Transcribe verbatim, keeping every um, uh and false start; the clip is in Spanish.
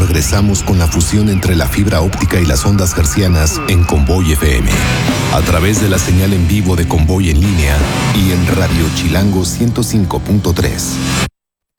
regresamos con la fusión entre la fibra óptica y las ondas hercianas en Convoy F M. A través de la señal en vivo de Convoy en línea y en Radio Chilango ciento cinco punto tres.